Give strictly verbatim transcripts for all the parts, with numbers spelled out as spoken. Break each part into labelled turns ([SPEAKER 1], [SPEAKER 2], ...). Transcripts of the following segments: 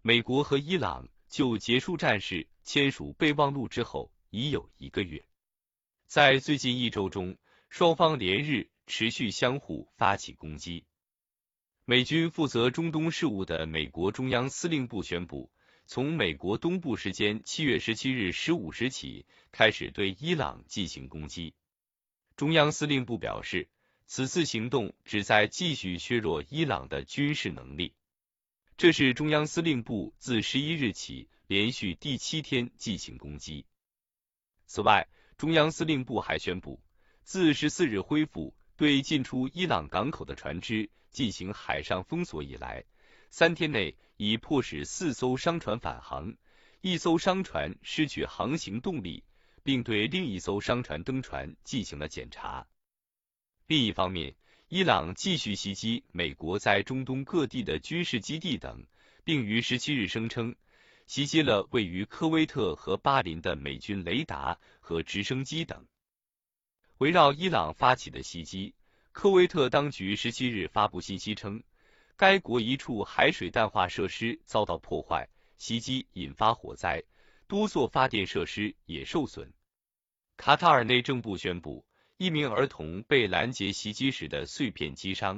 [SPEAKER 1] 美国和伊朗就结束战事签署备忘录之后已有一个月。在最近一周中，双方连日持续相互发起攻击。美军负责中东事务的美国中央司令部宣布，从美国东部时间七月十七日十五时起，开始对伊朗进行攻击。中央司令部表示，此次行动旨在继续削弱伊朗的军事能力。这是中央司令部自十一日起连续第七天进行攻击。此外，中央司令部还宣布，自十四日恢复对进出伊朗港口的船只进行海上封锁以来，三天内已迫使四艘商船返航，一艘商船失去航行动力，并对另一艘商船登船进行了检查。另一方面，伊朗继续袭击美国在中东各地的军事基地等，并于十七日声称，袭击了位于科威特和巴林的美军雷达和直升机等。围绕伊朗发起的袭击，科威特当局十七日发布信息称，该国一处海水淡化设施遭到破坏，袭击引发火灾，多座发电设施也受损。卡塔尔内政部宣布，一名儿童被拦截袭击时的碎片击伤。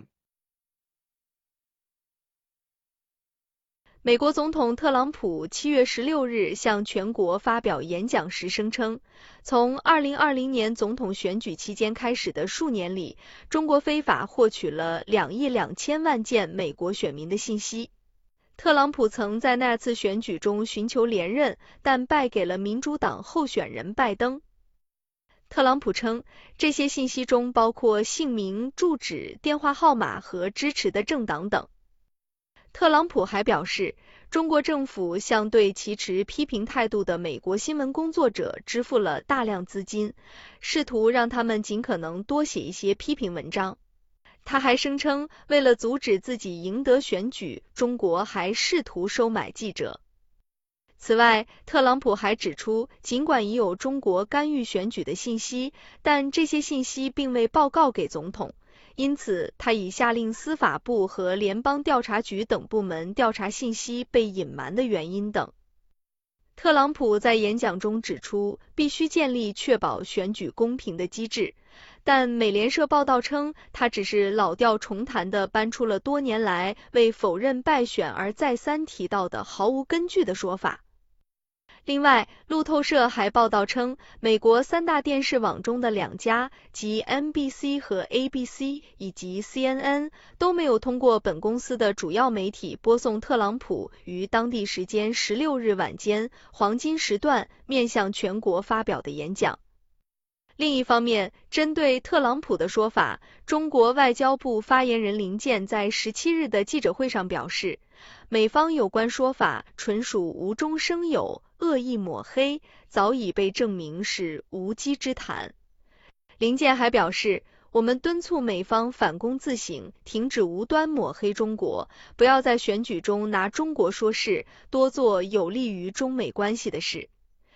[SPEAKER 2] 美国总统特朗普七月十六日向全国发表演讲时声称，从二零二零年总统选举期间开始的数年里，中国非法获取了两亿两千万件美国选民的信息。特朗普曾在那次选举中寻求连任，但败给了民主党候选人拜登。特朗普称，这些信息中包括姓名、住址、电话号码和支持的政党等。特朗普还表示，中国政府向对其持批评态度的美国新闻工作者支付了大量资金，试图让他们尽可能多写一些批评文章。他还声称，为了阻止自己赢得选举，中国还试图收买记者。此外，特朗普还指出，尽管已有中国干预选举的信息，但这些信息并未报告给总统。因此，他已下令司法部和联邦调查局等部门调查信息被隐瞒的原因等。特朗普在演讲中指出，必须建立确保选举公平的机制，但美联社报道称，他只是老调重弹地搬出了多年来为否认败选而再三提到的毫无根据的说法。另外，路透社还报道称，美国三大电视网中的两家，即 N B C 和 A B C 以及 C N N 都没有通过本公司的主要媒体播送特朗普于当地时间十六日晚间黄金时段面向全国发表的演讲。另一方面，针对特朗普的说法，中国外交部发言人林健在十七日的记者会上表示，美方有关说法纯属无中生有，恶意抹黑，早已被证明是无稽之谈。林健还表示，我们敦促美方反躬自省，停止无端抹黑中国，不要在选举中拿中国说事，多做有利于中美关系的事。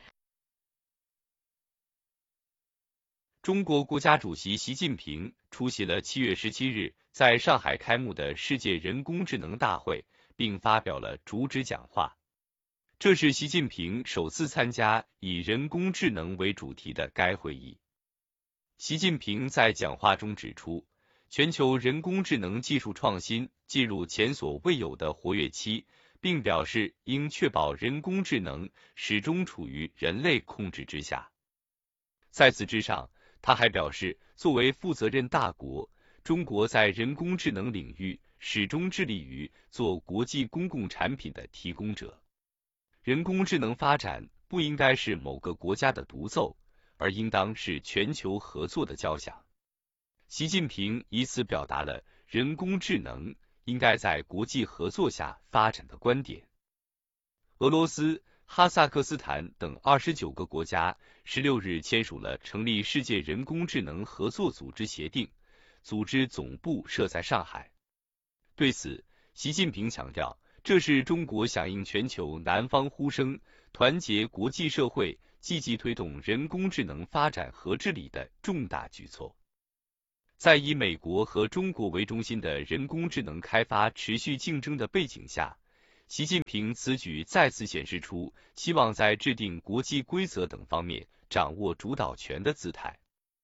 [SPEAKER 1] 中国国家主席习近平出席了七月十七日在上海开幕的世界人工智能大会，并发表了主旨讲话。这是习近平首次参加以人工智能为主题的该会议。习近平在讲话中指出，全球人工智能技术创新进入前所未有的活跃期，并表示应确保人工智能始终处于人类控制之下。在此之上，他还表示，作为负责任大国，中国在人工智能领域始终致力于做国际公共产品的提供者。人工智能发展不应该是某个国家的独奏，而应当是全球合作的交响。习近平以此表达了人工智能应该在国际合作下发展的观点。俄罗斯、哈萨克斯坦等二十九个国家十六日签署了成立世界人工智能合作组织协定，组织总部设在上海。对此，习近平强调，这是中国响应全球南方呼声，团结国际社会，积极推动人工智能发展和治理的重大举措。在以美国和中国为中心的人工智能开发持续竞争的背景下， 习近平此举再次显示出希望在制定国际规则等方面掌握主导权的姿态。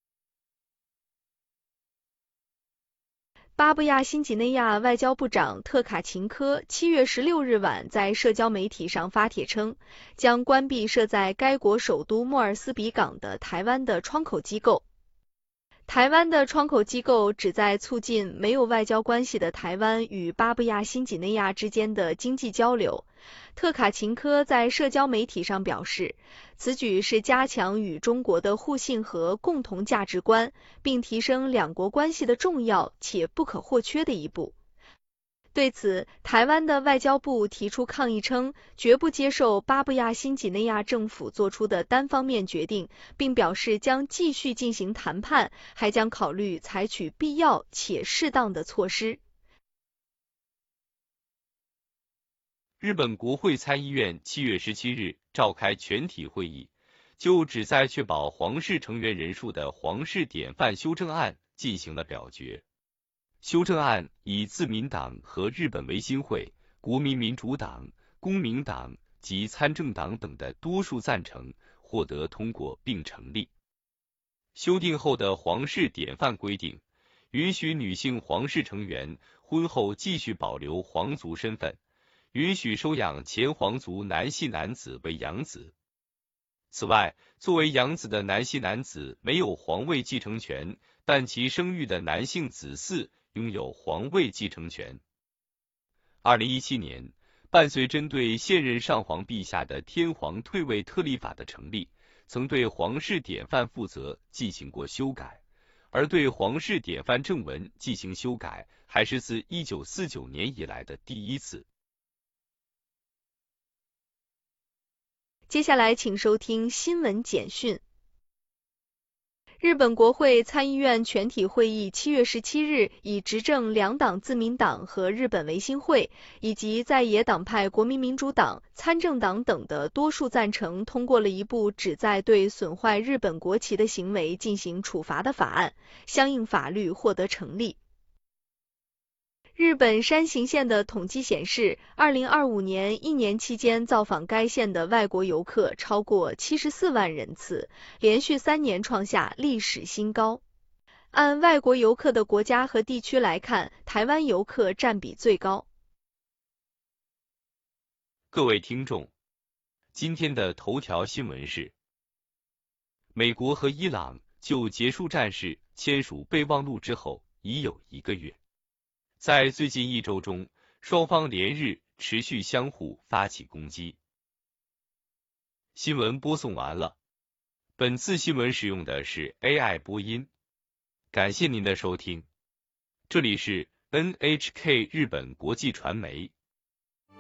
[SPEAKER 2] 巴布亚新几内亚外交部长特卡琴科七月十六日晚在社交媒体上发帖称，将关闭设在该国首都莫尔斯比港的台湾的窗口机构。台湾的窗口机构旨在促进没有外交关系的台湾与巴布亚新几内亚之间的经济交流。特卡琴科在社交媒体上表示，此举是加强与中国的互信和共同价值观，并提升两国关系的重要且不可或缺的一步。对此，台湾的外交部提出抗议称，绝不接受巴布亚新几内亚政府做出的单方面决定，并表示将继续进行谈判，还将考虑采取必要且适当的措施。
[SPEAKER 1] 日本国会参议院七月十七日召开全体会议，就旨在确保皇室成员人数的皇室典范修正案进行了表决。修正案以自民党和日本维新会、国民民主党、公明党及参政党等的多数赞成获得通过并成立。修订后的皇室典范规定，允许女性皇室成员婚后继续保留皇族身份，允许收养前皇族男系男子为养子。此外，作为养子的男系男子没有皇位继承权，但其生育的男性子嗣拥有皇位继承权。二零一七年，伴随针对现任上皇陛下的天皇退位特例法的成立，曾对皇室典范负责进行过修改，而对皇室典范正文进行修改，还是自一九四九年以来的第一次。
[SPEAKER 2] 接下来请收听新闻简讯。日本国会参议院全体会议七月十七日以执政两党自民党和日本维新会以及在野党派国民民主党、参政党等的多数赞成，通过了一部旨在对损坏日本国旗的行为进行处罚的法案，相应法律获得成立。日本山形县的统计显示，二零二五年一年期间造访该县的外国游客超过七十四万人次，连续三年创下历史新高。按外国游客的国家和地区来看，台湾游客占比最高。
[SPEAKER 1] 各位听众，今天的头条新闻是：美国和伊朗就结束战事签署备忘录之后已有一个月。在最近一周中，双方连日持续相互发起攻击。新闻播送完了，本次新闻使用的是 A I 播音，感谢您的收听，这里是 N H K 日本国际传媒。